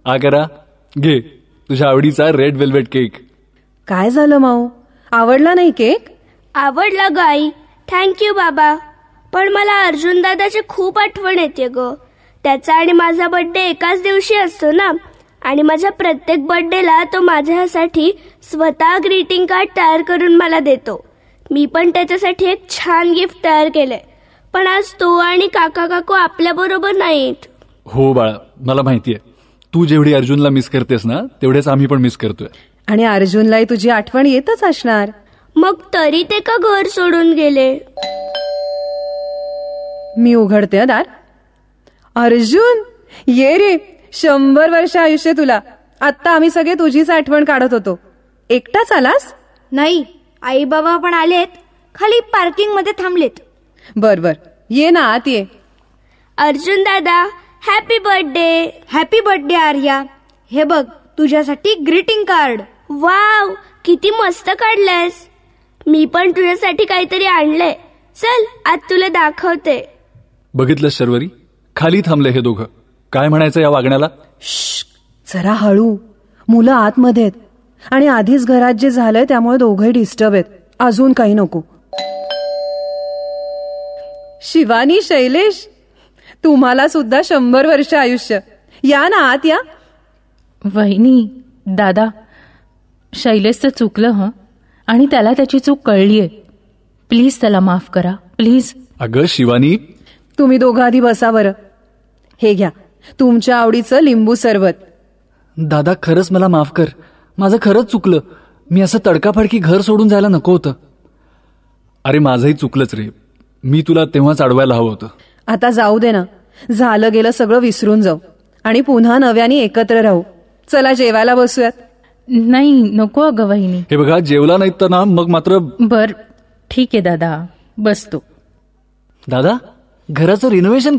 करा, घे तुझ्या आवडीचा रेड वेल्वेट केक. काय झालं माऊ, आवडला नाही केक? आवडला ग आई, थँक्यू बाबा. पण मला अर्जुन दादाची खूप आठवण येते ग. त्याचा आणि माझा बर्थडे एकाच दिवशी असतो ना, आणि माझ्या प्रत्येक बर्थडेला तो माझ्यासाठी स्वतः ग्रीटिंग कार्ड तयार करून मला देतो. मी पण त्याच्यासाठी एक छान गिफ्ट तयार केलंय, पण आज तो आणि काका काकू आपल्या बरोबर नाहीत. हो बाळा, मला माहितीये तू जेवढी अर्जुनला मिस करतेस ना, तेवढेच आम्ही पण मिस करतोय. आणि अर्जुनलाही तुझी आठवण येतच असणार. मग तरी ते का घर सोडून गेले? मी उघडते दार. अर्जुन, ये रे, 100 वर्ष आयुष्य तुला. आत्ता आम्ही सगळे तुझीच आठवण काढत होतो. एकटाच आलास? नाही, आई बाबा पण आलेत, खाली पार्किंग मध्ये थांबलेत. बर बर, ये ना आत ये. अर्जुन दादा, happy birthday. Happy birthday Arya. हे बघ, तुझ्यासाठी ग्रीटिंग कार्ड. वाव, किती मस्त काढलंयस. मी पण तुझ्यासाठी काहीतरी आणलंय. चल आज तुला दाखवते. बघितलं शर्वरी, खाली थांबले हे दोघं. काय म्हणायचं या वागण्याला? जरा हळू, मुलं आतमध्ये आहेत. आणि आधीच घरात जे झालंय त्यामुळे दोघंही डिस्टर्ब आहेत. अजून काही नको. शिवानी, शैलेश, तुम्हाला सुद्धा 100 वर्ष आयुष्य. या ना आत या. वहिनी, दादा, शैलेशचं चुकलं हं, आणि त्याला त्याची चूक कळलीये. प्लीज त्याला माफ करा, प्लीज. अगं शिवानी, तुम्ही दोघं आधी बसा बरं. हे घ्या तुमच्या आवडीचं लिंबू सरबत. दादा खरंच मला माफ कर. माझं खरंच चुकलं. मी असं तडकाफडकी घर सोडून जायला नको होतं. अरे माझंही चुकलंच रे. मी तुला तेव्हाच अडवायला हवं होतं. आता जाऊ दे ना, झालं गेलं सगळं विसरून जाऊ आणि पुन्हा नव्याने एकत्र राहू. चला जेवायला बसूयात. नाही, नको अगं वहिनी. हे बघा, जेवला नाहीत तर ना मग मात्र. बर, ठीक आहे दादा, बसतो. दादा, घराचं रिनोव्हेशन